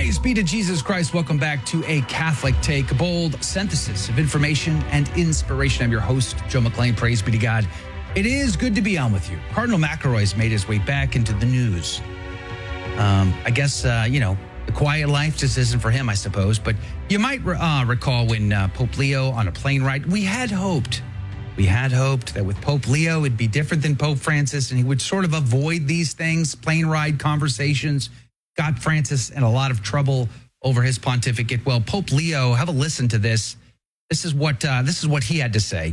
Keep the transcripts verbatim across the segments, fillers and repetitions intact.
Praise be to Jesus Christ. Welcome back to A Catholic Take, a bold synthesis of information and inspiration. I'm your host, Joe McClain. Praise be to God. It is good to be on with you. Cardinal McElroy's made his way back into the news. Um, I guess, uh, you know, the quiet life just isn't for him, I suppose. But you might uh, recall when uh, Pope Leo on a plane ride, we had hoped. We had hoped that with Pope Leo, it'd be different than Pope Francis, and he would sort of avoid these things, plane ride conversations. Got Francis in a lot of trouble over his pontificate. Well, Pope Leo, have a listen to this. This is what uh, this is what he had to say.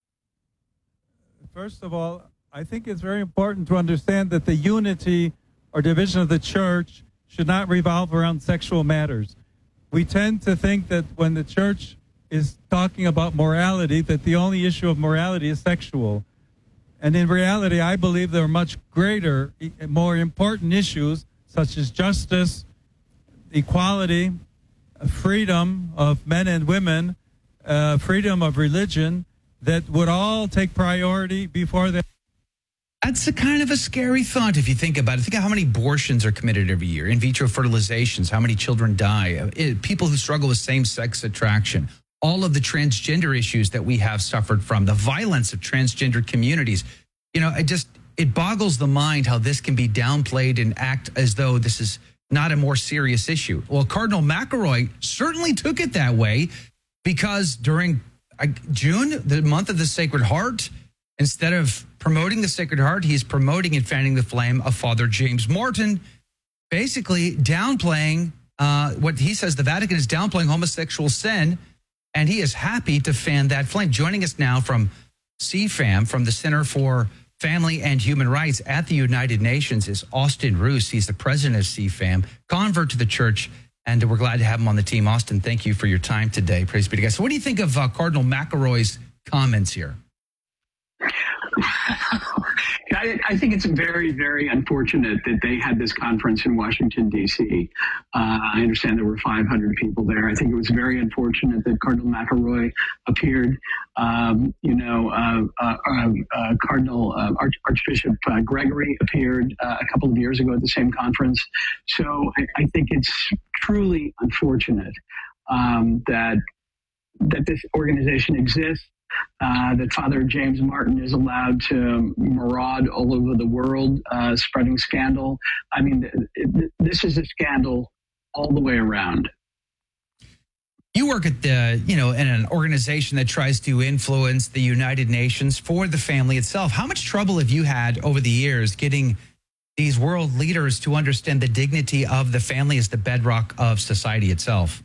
First of all, I think it's very important to understand that the unity or division of the church should not revolve around sexual matters. We tend to think that when the church is talking about morality, that the only issue of morality is sexual. And in reality, I believe there are much greater, more important issues such as justice, equality, freedom of men and women, uh, freedom of religion, that would all take priority before that. That's a kind of a scary thought if you think about it. Think of how many abortions are committed every year, in vitro fertilizations, how many children die, it, people who struggle with same-sex attraction, all of the transgender issues that we have suffered from, the violence of transgender communities. You know, it just... It boggles the mind how this can be downplayed and act as though this is not a more serious issue. Well, Cardinal McElroy certainly took it that way because during June, the month of the Sacred Heart, instead of promoting the Sacred Heart, he's promoting and fanning the flame of Father James Martin, basically downplaying uh, what he says the Vatican is downplaying homosexual sin, and he is happy to fan that flame. Joining us now from C FAM, from the Center for Family and Human Rights at the United Nations, is Austin Roos. He's the president of C FAM, convert to the church, and we're glad to have him on the team. Austin, thank you for your time today. Praise be to God. So what do you think of uh, Cardinal McElroy's comments here? I, I think it's very, very unfortunate that they had this conference in Washington, D C. Uh, I understand there were five hundred people there. I think it was very unfortunate that Cardinal McElroy appeared. Um, you know, uh, uh, uh, uh, Cardinal uh, Arch- Archbishop uh, Gregory appeared uh, a couple of years ago at the same conference. So I, I think it's truly unfortunate um, that that this organization exists. Uh, that Father James Martin is allowed to maraud all over the world, uh, spreading scandal. I mean, it, it, this is a scandal all the way around. You work at the, you know, in an organization that tries to influence the United Nations for the family itself. How much trouble have you had over the years getting these world leaders to understand the dignity of the family as the bedrock of society itself?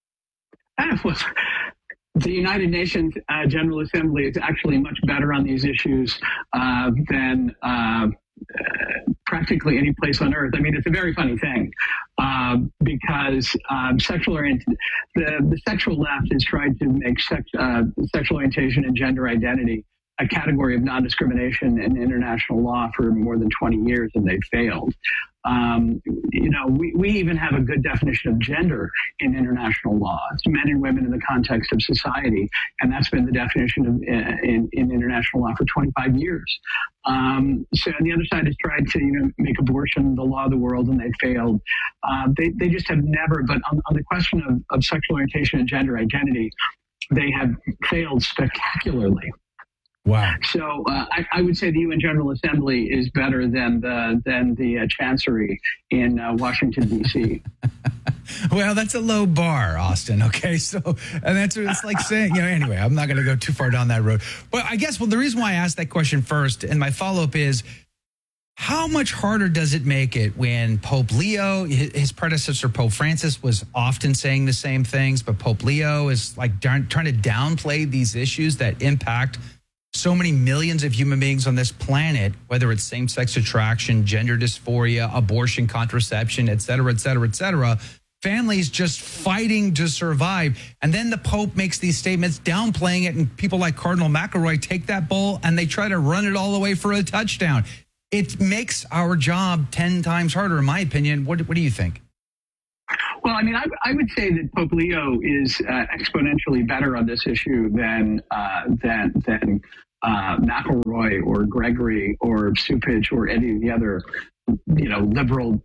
Ah, well, The United Nations uh, General Assembly is actually much better on these issues uh, than uh, uh, practically any place on earth. I mean, it's a very funny thing uh, because um, sexual orient- the, the sexual left has tried to make sex, uh, sexual orientation and gender identity a category of non-discrimination in international law for more than twenty years, and they failed. Um, you know, we, we even have a good definition of gender in international law. It's men and women in the context of society, and that's been the definition of uh, in, in international law for twenty-five years. Um, so, and the other side has tried to, you know, make abortion the law of the world, and they failed. Uh, they they just have never. But on, on the question of, of sexual orientation and gender identity, they have failed spectacularly. Wow. So uh, I, I would say the U N General Assembly is better than the than the uh, Chancery in uh, Washington, D C Well, that's a low bar, Austin. Okay, so and that's it's like saying, you know. Anyway, I'm not going to go too far down that road. But I guess well, the reason why I asked that question first, and my follow up is, how much harder does it make it when Pope Leo, his predecessor Pope Francis, was often saying the same things, but Pope Leo is like trying to downplay these issues that impact so many millions of human beings on this planet, whether it's same-sex attraction, gender dysphoria, abortion, contraception, et cetera, et cetera, et cetera. Families just fighting to survive. And then the Pope makes these statements downplaying it, and people like Cardinal McElroy take that ball and they try to run it all the way for a touchdown. It makes our job ten times harder, in my opinion. What, what do you think? Well, I mean, I, I would say that Pope Leo is uh, exponentially better on this issue than uh, than than uh, McElroy or Gregory or Supich or any of the other, you know, liberal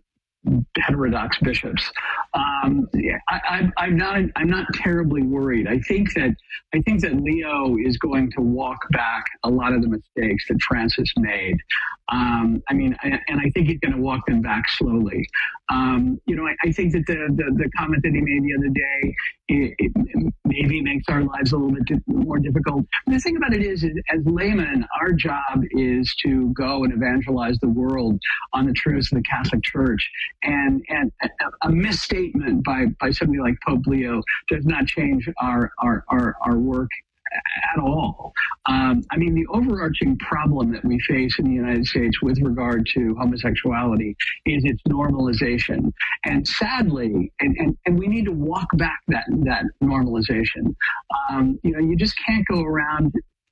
heterodox bishops. Um, I, I, I'm not. I'm not terribly worried. I think that I think that Leo is going to walk back a lot of the mistakes that Francis made. Um, I mean, I, and I think he's going to walk them back slowly. Um, you know, I, I think that the, the the comment that he made the other day it, it maybe makes our lives a little bit di- more difficult. But the thing about it is, is, as laymen, our job is to go and evangelize the world on the truths of the Catholic Church. And and a, a misstatement by, by somebody like Pope Leo does not change our our, our, our work at all. Um, I mean, the overarching problem that we face in the United States with regard to homosexuality is its normalization. And sadly, and, and, and we need to walk back that, that normalization. Um, you know, you just can't go around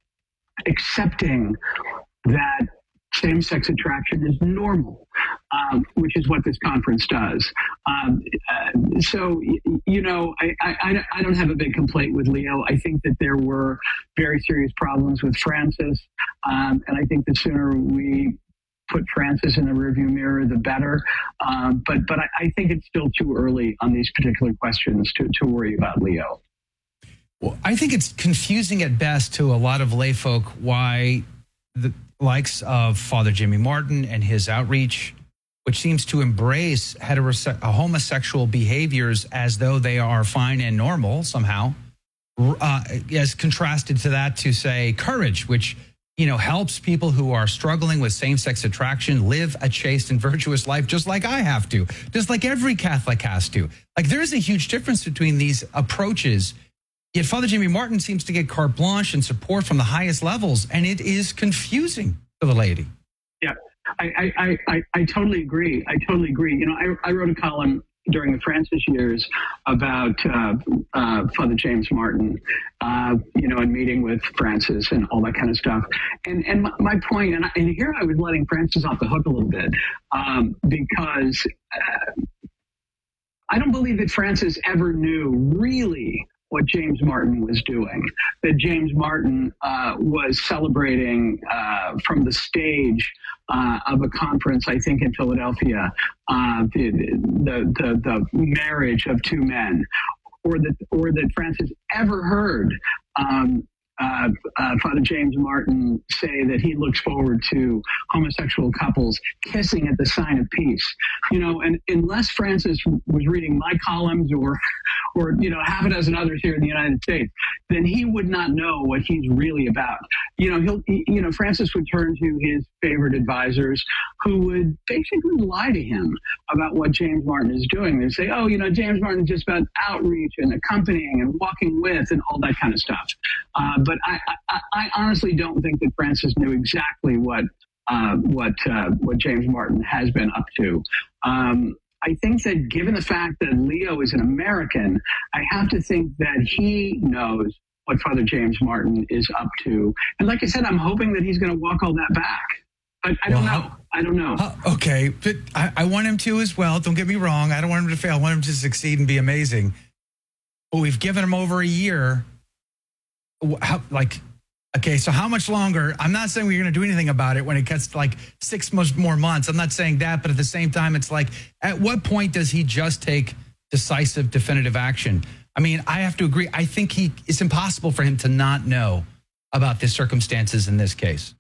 accepting that same-sex attraction is normal, um, which is what this conference does. Um, uh, so, you know, I, I, I don't have a big complaint with Leo. I think that there were very serious problems with Francis, um, and I think the sooner we put Francis in the rearview mirror, the better. Um, but but I, I think it's still too early on these particular questions to, to worry about Leo. Well, I think it's confusing at best to a lot of lay folk why the likes of Father Jimmy Martin and his outreach, which seems to embrace heterose- homosexual behaviors as though they are fine and normal somehow, uh, as contrasted to that to, say, Courage, which, you know, helps people who are struggling with same-sex attraction live a chaste and virtuous life just like I have to, just like every Catholic has to. Like, there is a huge difference between these approaches. Yet Father Jimmy Martin seems to get carte blanche and support from the highest levels, and it is confusing to the laity. Yeah, I I, I, I totally agree. I totally agree. You know, I, I wrote a column during the Francis years about uh, uh, Father James Martin, uh, you know, and meeting with Francis and all that kind of stuff. And and my, my point, and, I, and here I was letting Francis off the hook a little bit um, because uh, I don't believe that Francis ever knew really what James Martin was doing, that James Martin uh, was celebrating uh, from the stage uh, of a conference, I think in Philadelphia, uh, the, the, the, the marriage of two men, or that, or that Francis ever heard um, uh, uh, Father James Martin say that he looks forward to homosexual couples kissing at the sign of peace. You know, and unless Francis was reading my columns or, or you know, half a dozen others here in the United States, then he would not know what he's really about. You know, he'll, he, you know, Francis would turn to his favorite advisors who would basically lie to him about what James Martin is doing. They'd say, oh, you know, James Martin is just about outreach and accompanying and walking with and all that kind of stuff. Uh, but I, I, I honestly don't think that Francis knew exactly what uh, what uh, what James Martin has been up to. Um, I think that given the fact that Leo is an American, I have to think that he knows what Father James Martin is up to. And like I said, I'm hoping that he's going to walk all that back. But I don't well, know. I don't know. Uh, okay. But I, I want him to as well. Don't get me wrong. I don't want him to fail. I want him to succeed and be amazing. But we've given him over a year. How, like, okay, so how much longer? I'm not saying we're going to do anything about it when it gets to like six more months. I'm not saying that. But at the same time, it's like, at what point does he just take decisive, definitive action? I mean, I have to agree. I think he it's impossible for him to not know about the circumstances in this case.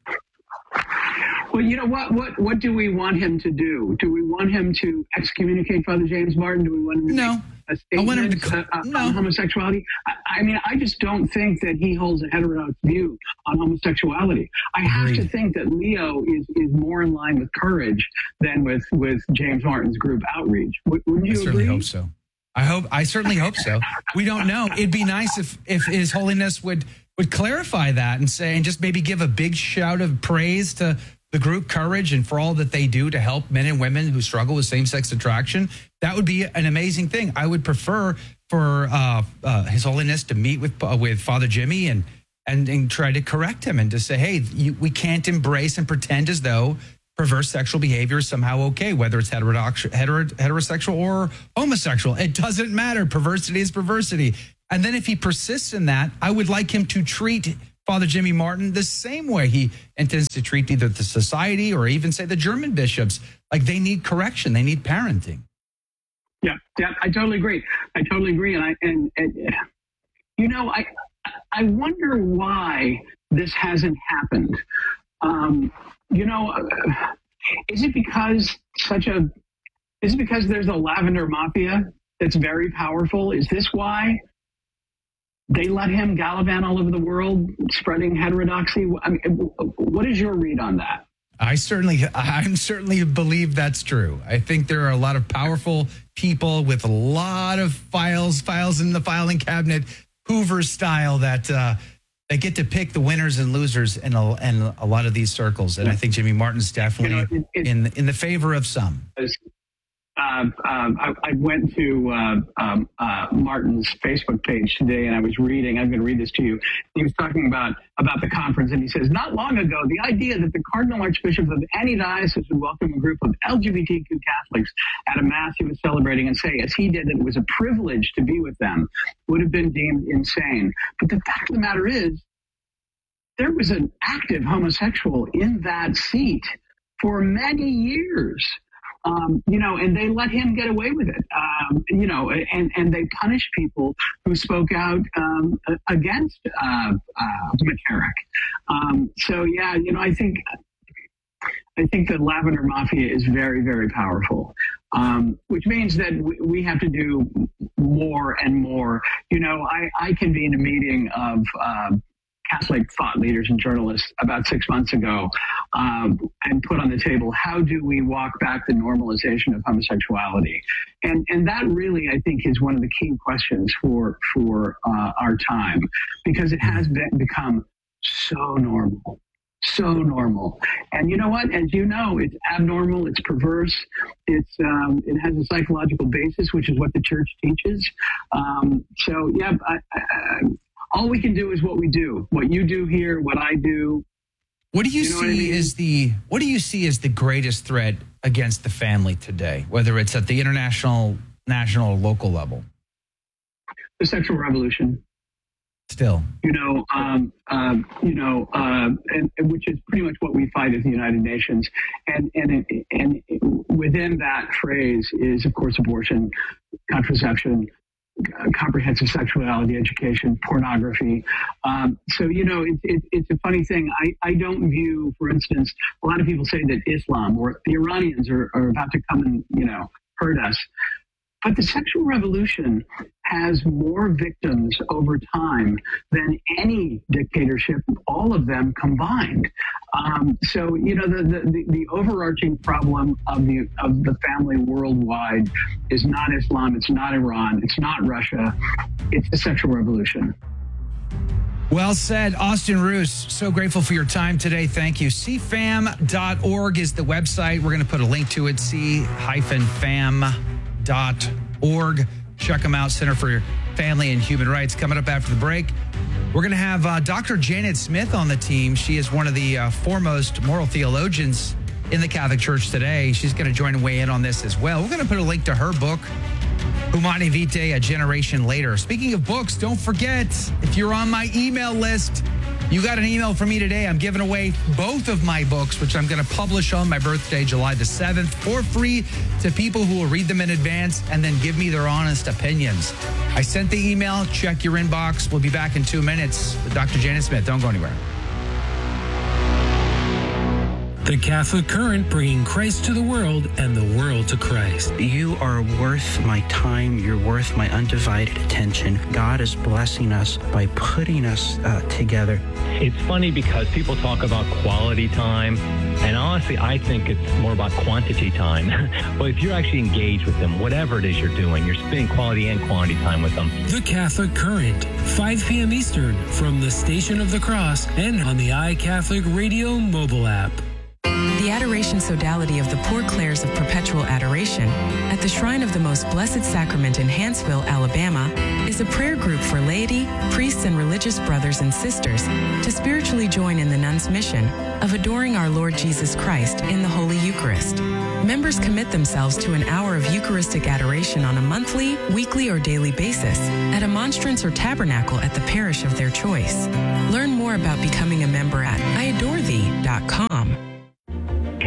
Well, you know, what What what do we want him to do? Do we want him to excommunicate Father James Martin? Do we want him to no. make a statement I want him to, uh, no. on homosexuality? I, I mean, I just don't think that he holds a heterodox view on homosexuality. I have Agreed. to think that Leo is, is more in line with Courage than with, with James Martin's group Outreach. Wouldn't you I certainly agree? hope so. I hope. I certainly hope so. We don't know. It'd be nice if if His Holiness would would clarify that and say, and just maybe give a big shout of praise to the group Courage and for all that they do to help men and women who struggle with same-sex attraction. That would be an amazing thing. I would prefer for uh, uh, His Holiness to meet with uh, with Father Jimmy and and and try to correct him and to say, hey, you, we can't embrace and pretend as though perverse sexual behavior is somehow okay, whether it's heterodox, hetero, heterosexual or homosexual. It doesn't matter. Perversity is perversity. And then if he persists in that, I would like him to treat Father Jimmy Martin the same way he intends to treat either the society or even, say, the German bishops Like they need correction. They need parenting. Yeah, yeah, I totally agree. I totally agree. And I, and, and you know, I, I wonder why this hasn't happened. Um, you know, uh, is it because such a, is it because there's a lavender mafia that's very powerful? Is this why they let him gallivant all over the world, spreading heterodoxy? I mean, what is your read on that? I certainly, I certainly believe that's true. I think there are a lot of powerful people with a lot of files, files in the filing cabinet, Hoover style, that uh, they get to pick the winners and losers in a, in a lot of these circles. And I think Jimmy Martin's definitely you know, it, it, in in the favor of some. Uh, um, I, I went to uh, um, uh, Martin's Facebook page today, and I was reading. I'm going to read this to you. He was talking about about the conference, and he says, "Not long ago, the idea that the Cardinal Archbishop of any diocese would welcome a group of L G B T Q Catholics at a mass he was celebrating and say, as he did, that it was a privilege to be with them, would have been deemed insane. But the fact of the matter is, there was an active homosexual in that seat for many years." Um, you know, and they let him get away with it, um, you know, and, and they punish people who spoke out um, against uh, uh, McCarrick. Um, so, yeah, you know, I think I think the Lavender Mafia is very, very powerful, um, which means that we, we have to do more and more. You know, I, I convened a meeting of uh, Catholic thought leaders and journalists about six months ago um, and put on the table, how do we walk back the normalization of homosexuality? And and that really, I think, is one of the key questions for, for uh, our time, because it has been, become so normal, so normal. And you know what? As you know, it's abnormal, it's perverse, it's um, it has a psychological basis, which is what the church teaches. Um, so, yeah, I, I, all we can do is what we do. What you do here, what I do. What do you, you know see I mean? is the what do you see as the greatest threat against the family today, whether it's at the international, national, or local level? The sexual revolution. Still, you know, um, um, you know, um, and, and which is pretty much what we fight at the United Nations, and and and within that phrase is, of course, abortion, contraception, comprehensive sexuality education, pornography. Um, so, you know, it, it, it's a funny thing. I, I don't view, for instance, a lot of people say that Islam or the Iranians are, are about to come and, you know, hurt us. But the sexual revolution has more victims over time than any dictatorship, all of them combined. Um, so, you know, the, the, the overarching problem of the of the family worldwide is not Islam, it's not Iran, it's not Russia, it's the sexual revolution. Well said. Austin Roos, so grateful for your time today. Thank you. C fam dot org is the website. We're going to put a link to it, c fam dot org. Check them out, Center for Family and Human Rights. Coming up after the break, we're going to have uh, Doctor Janet Smith on the team. She is one of the uh, foremost moral theologians in the Catholic Church today. She's going to join and weigh in on this as well. We're going to put a link to her book, Humanae Vitae, A Generation Later. Speaking of books, don't forget, if you're on my email list, you got an email from me today. I'm giving away both of my books, which I'm going to publish on my birthday, July the seventh, for free to people who will read them in advance and then give me their honest opinions. I sent the email. Check your inbox. We'll be back in two minutes with Doctor Janet Smith. Don't go anywhere. The Catholic Current, bringing Christ to the world and the world to Christ. You are worth my time. You're worth my undivided attention. God is blessing us by putting us uh, together. It's funny because people talk about quality time, and honestly, I think it's more about quantity time. But if you're actually engaged with them, whatever it is you're doing, you're spending quality and quantity time with them. The Catholic Current, five p.m. Eastern, from the Station of the Cross and on the iCatholic Radio mobile app. The Adoration Sodality of the Poor Clares of Perpetual Adoration at the Shrine of the Most Blessed Sacrament in Hanceville, Alabama, is a prayer group for laity, priests, and religious brothers and sisters to spiritually join in the nuns' mission of adoring our Lord Jesus Christ in the Holy Eucharist. Members commit themselves to an hour of Eucharistic adoration on a monthly, weekly, or daily basis at a monstrance or tabernacle at the parish of their choice. Learn more about becoming a member at I adore thee dot com.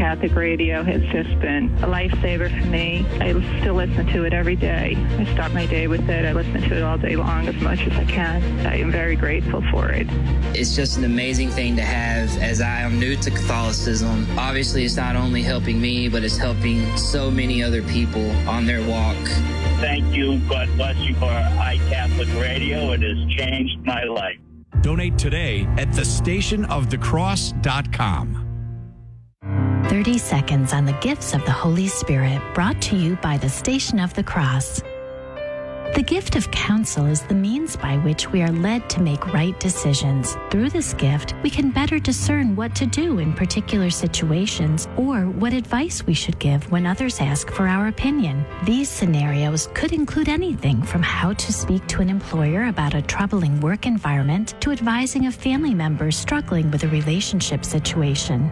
Catholic radio has just been a lifesaver for me. I still listen to it every day. I start my day with it. I listen to it all day long as much as I can. I am very grateful for it. It's just an amazing thing to have, as I am new to Catholicism. Obviously, it's not only helping me, but it's helping so many other people on their walk. Thank you. God bless you for iCatholic Radio. It has changed my life. Donate today at the station of the cross dot com. thirty seconds on the gifts of the Holy Spirit, brought to you by the Station of the Cross. The gift of counsel is the means by which we are led to make right decisions. Through this gift, we can better discern what to do in particular situations or what advice we should give when others ask for our opinion. These scenarios could include anything from how to speak to an employer about a troubling work environment to advising a family member struggling with a relationship situation.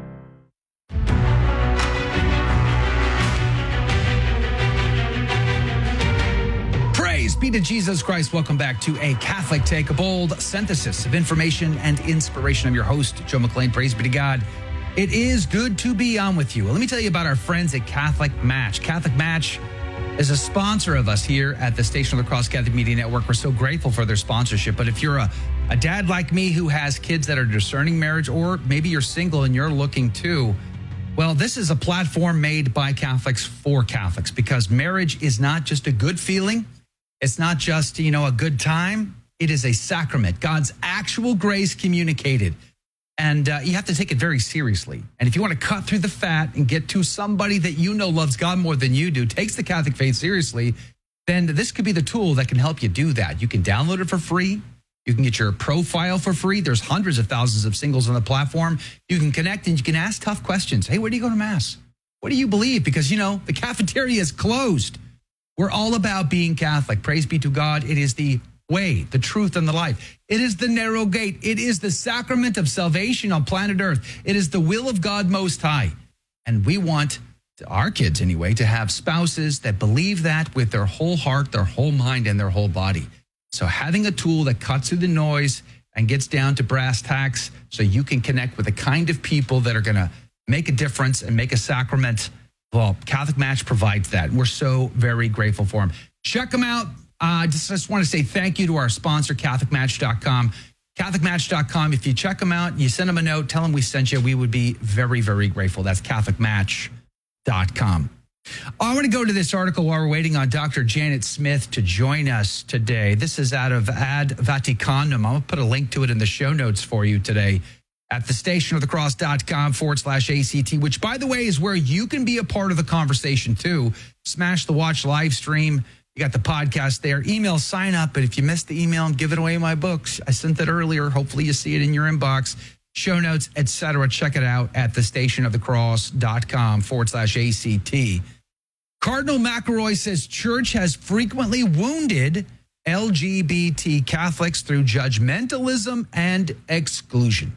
Praise be to Jesus Christ. Welcome back to A Catholic Take, a bold synthesis of information and inspiration. I'm your host, Joe McLean. Praise be to God. It is good to be on with you. Well, let me tell you about our friends at Catholic Match. Catholic Match is a sponsor of us here at the Station of the Cross Catholic Media Network. We're so grateful for their sponsorship. But if you're a, a dad like me who has kids that are discerning marriage, or maybe you're single and you're looking too, well, this is a platform made by Catholics for Catholics, because marriage is not just a good feeling. It's not just, you know, a good time. It is a sacrament, God's actual grace communicated. And uh, you have to take it very seriously. And if you want to cut through the fat and get to somebody that you know loves God more than you do, takes the Catholic faith seriously, then this could be the tool that can help you do that. You can download it for free. You can get your profile for free. There's hundreds of thousands of singles on the platform. You can connect and you can ask tough questions. Hey, where do you go to Mass? What do you believe? Because, you know, the cafeteria is closed. We're all about being Catholic. Praise be to God. It is the way, the truth, and the life. It is the narrow gate. It is the sacrament of salvation on planet Earth. It is the will of God Most High. And we want, our kids anyway, to have spouses that believe that with their whole heart, their whole mind, and their whole body. So having a tool that cuts through the noise and gets down to brass tacks so you can connect with the kind of people that are going to make a difference and make a sacrament. Well, Catholic Match provides that. We're so very grateful for them. Check them out. I uh, just, just want to say thank you to our sponsor, Catholic Match dot com. Catholic Match dot com. If you check them out, you send them a note, tell them we sent you, we would be very, very grateful. That's Catholic Match dot com. I want to go to this article while we're waiting on Doctor Janet Smith to join us today. This is out of Ad Vaticanum. I'm going to put a link to it in the show notes for you today at the station of the cross dot com forward slash A C T, which, by the way, is where you can be a part of the conversation, too. Smash the watch live stream. You got the podcast there. Email, sign up. But if you missed the email, I'm giving away my books. I sent that earlier. Hopefully you see it in your inbox. Show notes, et cetera. Check it out at the station of the cross dot com forward slash A C T. Cardinal McElroy says church has frequently wounded L G B T Catholics through judgmentalism and exclusion.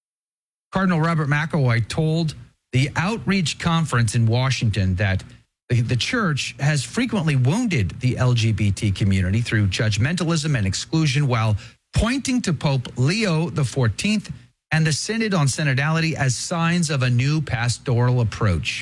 Cardinal Robert McElroy told the Outreach Conference in Washington that the, the church has frequently wounded the L G B T community through judgmentalism and exclusion, while pointing to Pope Leo the fourteenth and the Synod on Synodality as signs of a new pastoral approach.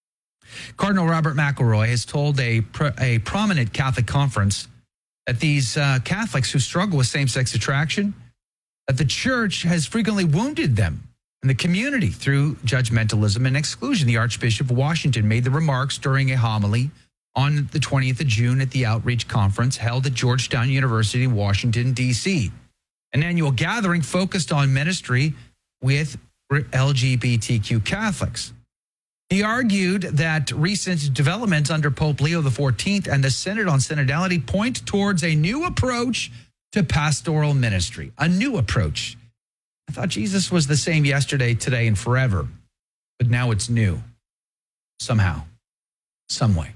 Cardinal Robert McElroy has told a, a prominent Catholic conference that these uh, Catholics who struggle with same-sex attraction, that the church has frequently wounded them and the community through judgmentalism and exclusion. The Archbishop of Washington made the remarks during a homily on the twentieth of June at the Outreach Conference held at Georgetown University in Washington, D C, an annual gathering focused on ministry with L G B T Q Catholics. He argued that recent developments under Pope Leo the fourteenth and the Synod on Synodality point towards a new approach to pastoral ministry, a new approach. I thought Jesus was the same yesterday, today, and forever, but now it's new, somehow, some way.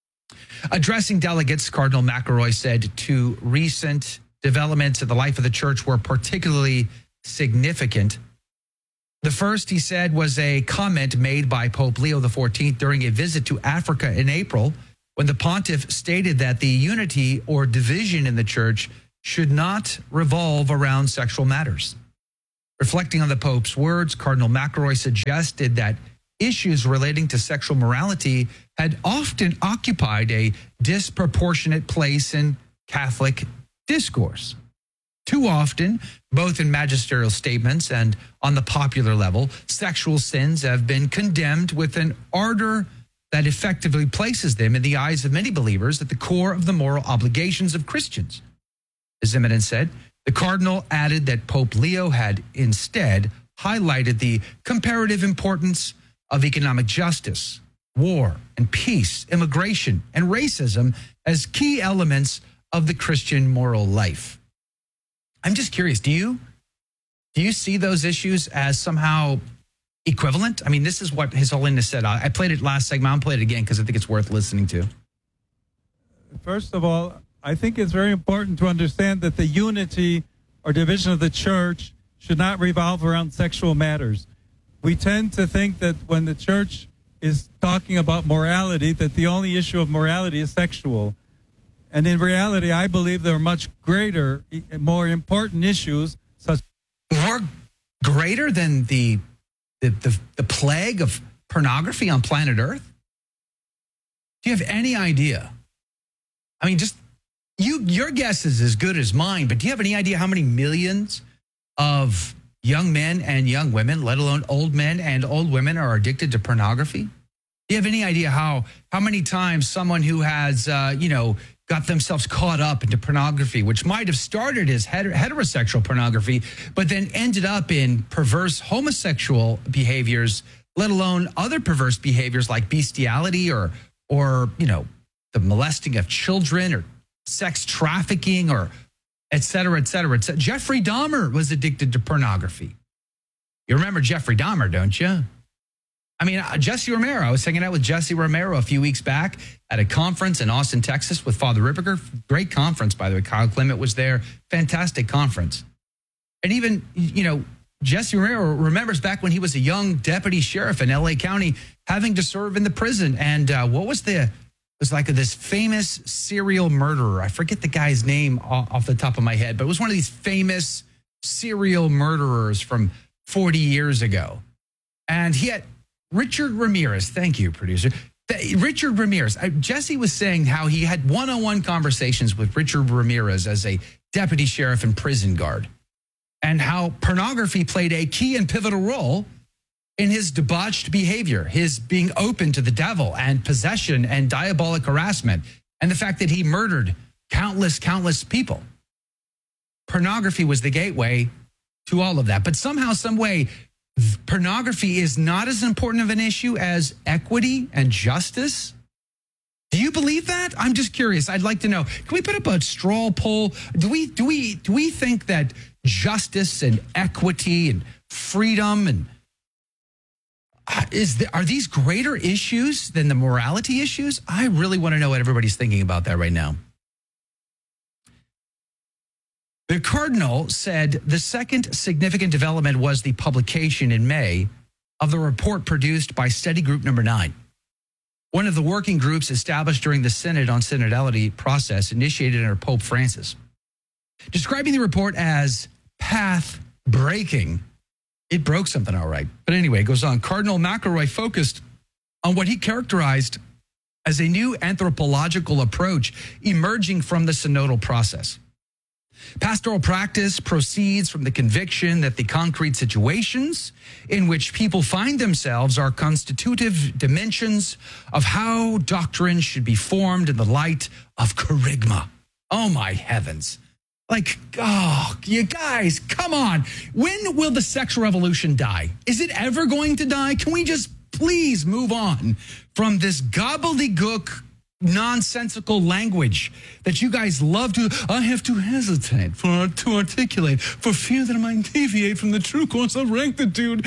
Addressing delegates, Cardinal McElroy said two recent developments in the life of the church were particularly significant. The first, he said, was a comment made by Pope Leo the fourteenth during a visit to Africa in April, when the pontiff stated that the unity or division in the church should not revolve around sexual matters. Reflecting on the Pope's words, Cardinal McElroy suggested that issues relating to sexual morality had often occupied a disproportionate place in Catholic discourse. Too often, both in magisterial statements and on the popular level, sexual sins have been condemned with an ardor that effectively places them in the eyes of many believers at the core of the moral obligations of Christians. As Eminence said, the cardinal added that Pope Leo had instead highlighted the comparative importance of economic justice, war and peace, immigration and racism as key elements of the Christian moral life. I'm just curious, do you do you see those issues as somehow equivalent? I mean, this is what His Holiness said. I, I played it last segment. I'll play it again because I think it's worth listening to. First of all, I think it's very important to understand that the unity or division of the church should not revolve around sexual matters. We tend to think that when the church is talking about morality, that the only issue of morality is sexual. And in reality, I believe there are much greater, more important issues, such more greater than the the, the the plague of pornography on planet Earth. Do you have any idea? I mean, just you. Your guess is as good as mine. But do you have any idea how many millions of young men and young women, let alone old men and old women, are addicted to pornography? Do you have any idea how how many times someone who has uh, you know. got themselves caught up into pornography, which might have started as heter- heterosexual pornography, but then ended up in perverse homosexual behaviors, let alone other perverse behaviors like bestiality or, or you know, the molesting of children or sex trafficking or et cetera, et cetera, et cetera. Jeffrey Dahmer was addicted to pornography. You remember Jeffrey Dahmer, don't you? I mean, uh, Jesse Romero. I was hanging out with Jesse Romero a few weeks back at a conference in Austin, Texas with Father Ripperger. Great conference, by the way. Kyle Clement was there. Fantastic conference. And even, you know, Jesse Romero remembers back when he was a young deputy sheriff in L A County having to serve in the prison. And uh, what was the, it was like this famous serial murderer. I forget the guy's name off the top of my head, but it was one of these famous serial murderers from forty years ago. And he had Richard Ramirez. Thank you, producer. Richard Ramirez. Jesse was saying how he had one-on-one conversations with Richard Ramirez as a deputy sheriff and prison guard, and how pornography played a key and pivotal role in his debauched behavior, his being open to the devil and possession and diabolic harassment, and the fact that he murdered countless, countless people. Pornography was the gateway to all of that. But somehow, some way, pornography is not as important of an issue as equity and justice. Do you believe that? I'm just curious. I'd like to know. Can we put up a straw poll? Do we do we do we think that justice and equity and freedom and uh, is the, are these greater issues than the morality issues? I really want to know what everybody's thinking about that right now. The Cardinal said the second significant development was the publication in May of the report produced by Study Group Number Nine, one of the working groups established during the Synod on Synodality process initiated under Pope Francis. Describing the report as path-breaking, it broke something all right. But anyway, it goes on. Cardinal McElroy focused on what he characterized as a new anthropological approach emerging from the synodal process. Pastoral practice proceeds from the conviction that the concrete situations in which people find themselves are constitutive dimensions of how doctrine should be formed in the light of kerygma. Oh, my heavens. Like, oh, you guys, come on. When will the sexual revolution die? Is it ever going to die? Can we just please move on from this gobbledygook nonsensical language that you guys love to, I have to hesitate for to articulate for fear that I might deviate from the true course of rectitude.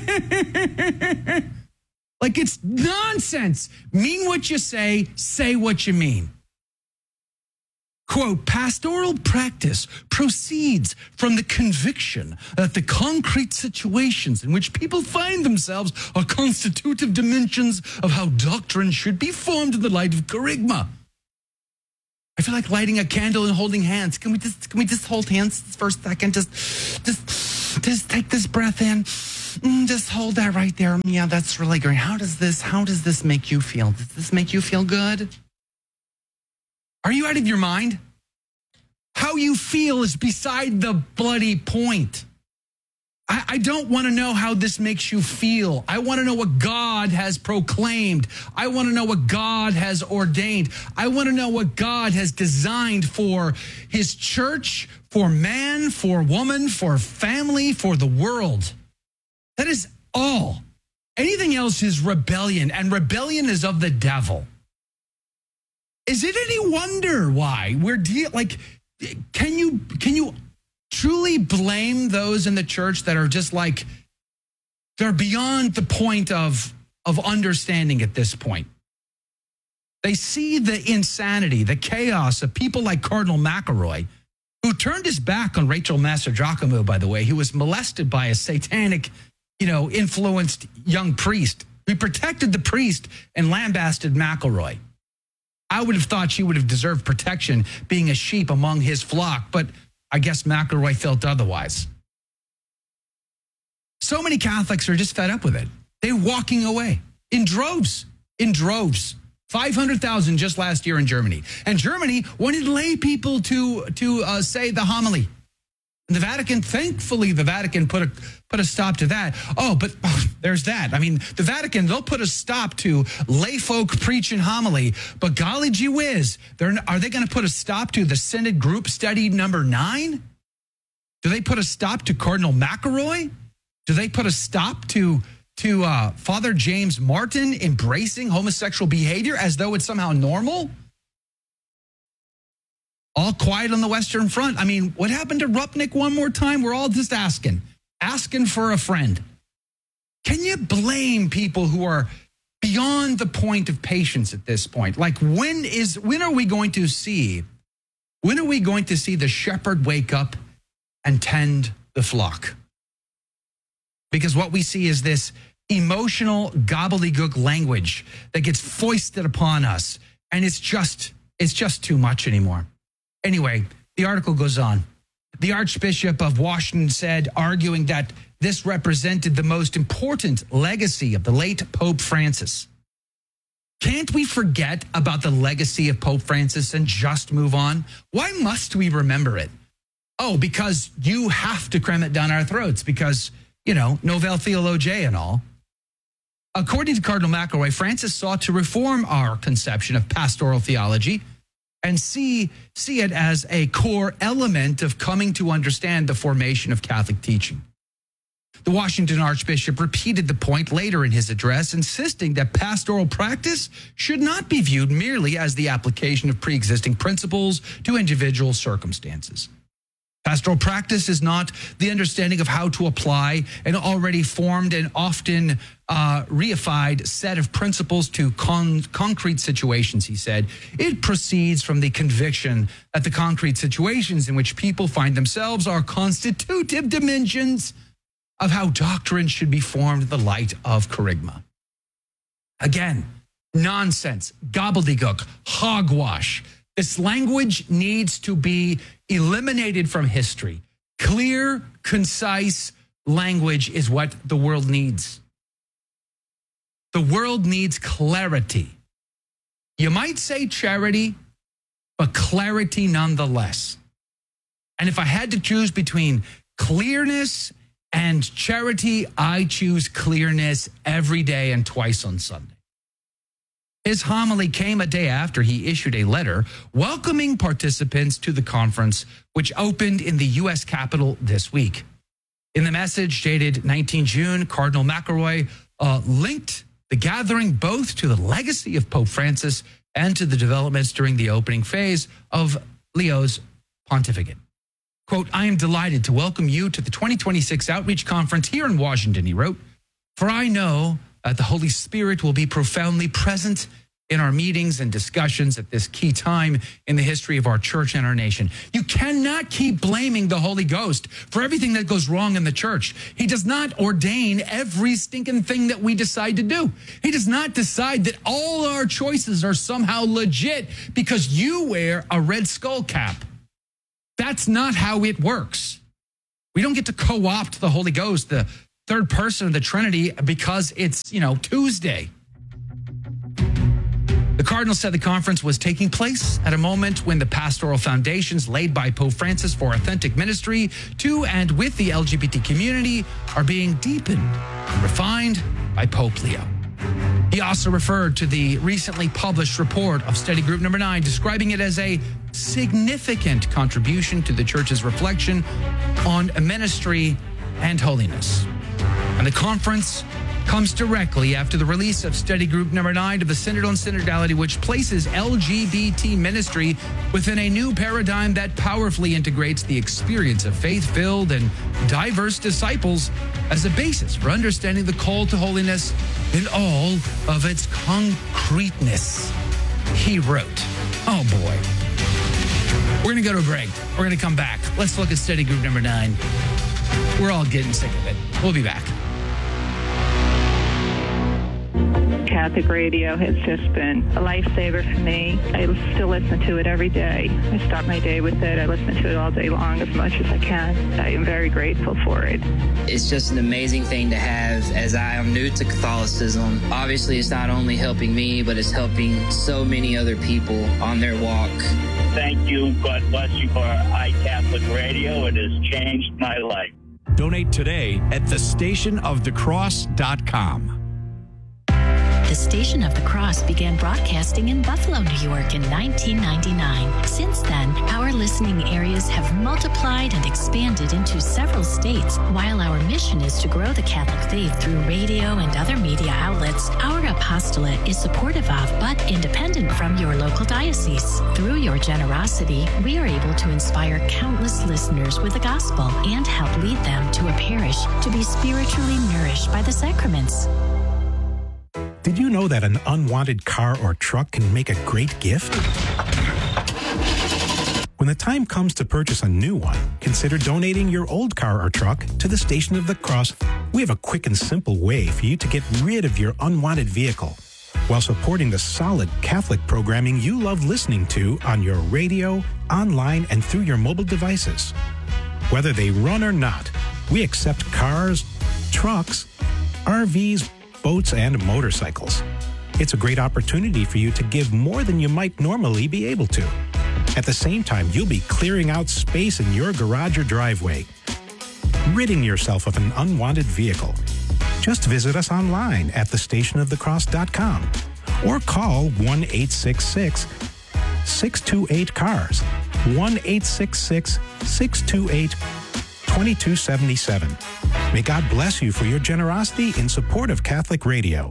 Like, it's nonsense. Mean what you say, say what you mean. Quote, pastoral practice proceeds from the conviction that the concrete situations in which people find themselves are constitutive dimensions of how doctrine should be formed in the light of kerygma. I feel like lighting a candle and holding hands. Can we just can we just hold hands for a second? Just just just take this breath in mm, just hold that right there. Yeah, that's really great. How does this, how does this make you feel? Does this make you feel good? Are you out of your mind? How you feel is beside the bloody point. I, I don't want to know how this makes you feel. I want to know what God has proclaimed. I want to know what God has ordained. I want to know what God has designed for his church, for man, for woman, for family, for the world. That is all. Anything else is rebellion, and rebellion is of the devil. Is it any wonder why we're de- like, can you, can you truly blame those in the church that are just like, they're beyond the point of, of understanding at this point? They see the insanity, the chaos of people like Cardinal McElroy, who turned his back on Rachel Mastrogiacomo, by the way, who was molested by a satanic, you know, influenced young priest. He protected the priest and lambasted McElroy. I would have thought she would have deserved protection being a sheep among his flock, but I guess McElroy felt otherwise. So many Catholics are just fed up with it. They're walking away in droves, in droves. five hundred thousand just last year in Germany. And Germany wanted lay people to, to uh, say the homily. And the Vatican, thankfully, the Vatican put a put a stop to that. Oh, but oh, there's that. I mean, the Vatican, they'll put a stop to lay folk preaching homily. But golly gee whiz, they're, are they going to put a stop to the Synod Group Study number nine? Do they put a stop to Cardinal McElroy? Do they put a stop to, to uh, Father James Martin embracing homosexual behavior as though it's somehow normal? All quiet on the Western Front. I mean, what happened to Rupnik one more time? We're all just asking, asking for a friend. Can you blame people who are beyond the point of patience at this point? Like, when is, when are we going to see, when are we going to see the shepherd wake up and tend the flock? Because what we see is this emotional gobbledygook language that gets foisted upon us. And it's just, it's just too much anymore. Anyway, the article goes on. The Archbishop of Washington said, arguing that this represented the most important legacy of the late Pope Francis. Can't we forget about the legacy of Pope Francis and just move on? Why must we remember it? Oh, because you have to cram it down our throats because, you know, Novel Theologiae and all. According to Cardinal McElroy, Francis sought to reform our conception of pastoral theology and see, see it as a core element of coming to understand the formation of Catholic teaching. The Washington Archbishop repeated the point later in his address, insisting that pastoral practice should not be viewed merely as the application of pre-existing principles to individual circumstances. Pastoral practice is not the understanding of how to apply an already formed and often uh, reified set of principles to con- concrete situations, he said. It proceeds from the conviction that the concrete situations in which people find themselves are constitutive dimensions of how doctrine should be formed in the light of kerygma. Again, nonsense, gobbledygook, hogwash. This language needs to be eliminated from history. Clear, concise language is what the world needs. The world needs clarity. You might say charity, but clarity nonetheless. And if I had to choose between clearness and charity, I choose clearness every day and twice on Sunday. His homily came a day after he issued a letter welcoming participants to the conference, which opened in the U S Capitol this week. In the message dated nineteenth of June, Cardinal McElroy uh, linked the gathering both to the legacy of Pope Francis and to the developments during the opening phase of Leo's pontificate. Quote, I am delighted to welcome you to the twenty twenty-six Outreach Conference here in Washington, he wrote, for I know that the Holy Spirit will be profoundly present in our meetings and discussions at this key time in the history of our church and our nation. You cannot keep blaming the Holy Ghost for everything that goes wrong in the church. He does not ordain every stinking thing that we decide to do. He does not decide that all our choices are somehow legit because you wear a red skull cap. That's not how it works. We don't get to co-opt the Holy Ghost, the third person of the Trinity because it's, you know, Tuesday. The Cardinals said the conference was taking place at a moment when the pastoral foundations laid by Pope Francis for authentic ministry to and with the L G B T community are being deepened and refined by Pope Leo. He also referred to the recently published report of Study Group Number Nine, describing it as a significant contribution to the Church's reflection on ministry and holiness. And the conference comes directly after the release of Study Group Number Nine of the Synod on Synodality, which places L G B T ministry within a new paradigm that powerfully integrates the experience of faith-filled and diverse disciples as a basis for understanding the call to holiness in all of its concreteness. He wrote. Oh, boy. We're going to go to a break. We're going to come back. Let's look at Study Group Number Nine. We're all getting sick of it. We'll be back. Catholic radio has just been a lifesaver for me. I still listen to it every day. I start my day with it. I listen to it all day long as much as I can. I am very grateful for it. It's just an amazing thing to have, as I am new to Catholicism. Obviously, it's not only helping me, but it's helping so many other people on their walk. Thank you. God bless you for iCatholic Radio. It has changed my life. Donate today at the station of the cross dot com. The Station of the Cross began broadcasting in Buffalo, New York in nineteen ninety-nine. Since then, our listening areas have multiplied and expanded into several states. While our mission is to grow the Catholic faith through radio and other media outlets, our apostolate is supportive of but independent from your local diocese. Through your generosity, we are able to inspire countless listeners with the gospel and help lead them to a parish to be spiritually nourished by the sacraments. Did you know that an unwanted car or truck can make a great gift? When the time comes to purchase a new one, consider donating your old car or truck to the Station of the Cross. We have a quick and simple way for you to get rid of your unwanted vehicle while supporting the solid Catholic programming you love listening to on your radio, online, and through your mobile devices. Whether they run or not, we accept cars, trucks, R Vs, boats, and motorcycles. It's a great opportunity for you to give more than you might normally be able to. At the same time, you'll be clearing out space in your garage or driveway, ridding yourself of an unwanted vehicle. Just visit us online at the station of the cross dot com or call one eight six six, six two eight, C A R S, one eight six six, six two eight, two two seven seven. May God bless you for your generosity in support of Catholic Radio.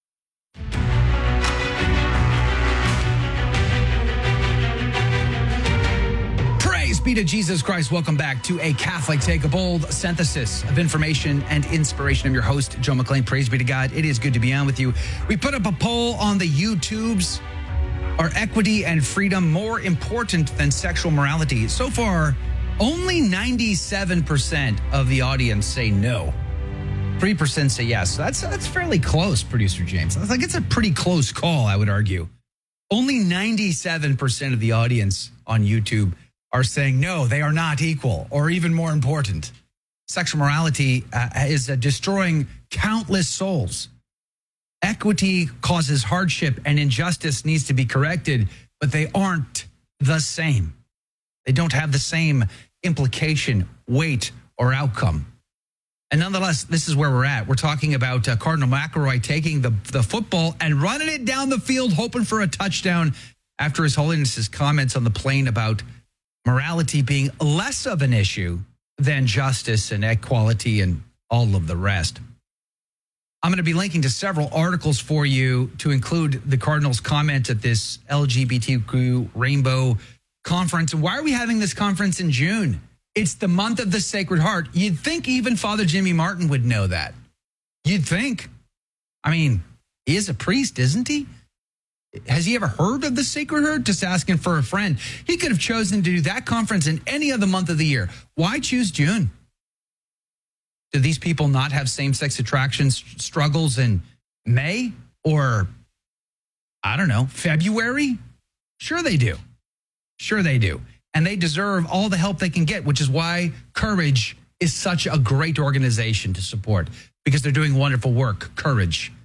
Praise be to Jesus Christ. Welcome back to A Catholic Take a Bold synthesis of information and inspiration. I'm your host, Joe McLean. Praise be to God. It is good to be on with you. We put up a poll on the YouTubes. Are equity and freedom more important than sexual morality? So far, only ninety-seven percent of the audience say no. three percent say yes. So that's that's fairly close, Producer James. I think it's a pretty close call, I would argue. Only ninety-seven percent of the audience on YouTube are saying no, they are not equal, or even more important. Sexual morality uh, is uh, destroying countless souls. Equity causes hardship and injustice needs to be corrected, but they aren't the same. They don't have the same implication, weight, or outcome. And nonetheless, this is where we're at. We're talking about uh, Cardinal McElroy taking the, the football and running it down the field, hoping for a touchdown after His Holiness's comments on the plane about morality being less of an issue than justice and equality and all of the rest. I'm going to be linking to several articles for you to include the Cardinal's comment at this L G B T Q Rainbow Conference. Why are we having this conference in June? It's the month of the Sacred Heart. You'd think even Father Jimmy Martin would know that. You'd think. I mean, he is a priest, isn't he? Has he ever heard of the Sacred Heart? Just asking for a friend. He could have chosen to do that conference in any other month of the year. Why choose June? Do these people not have same-sex attraction struggles in May or, I don't know, February? Sure they do. Sure they do. And they deserve all the help they can get, which is why courage is such a great organization to support because they're doing wonderful work. Courage.